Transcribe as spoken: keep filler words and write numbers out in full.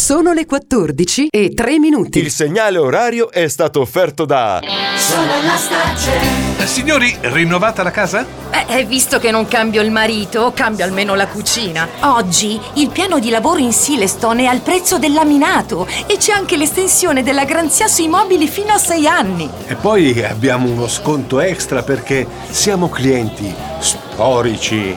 Sono le quattordici e tre minuti. Il segnale orario è stato offerto da Sono la Starcel. Signori, rinnovata la casa? Eh, visto che non cambio il marito, cambio almeno la cucina. Oggi il piano di lavoro in Silestone è al prezzo del laminato e c'è anche l'estensione della garanzia sui mobili fino a sei anni. E poi abbiamo uno sconto extra perché siamo clienti storici.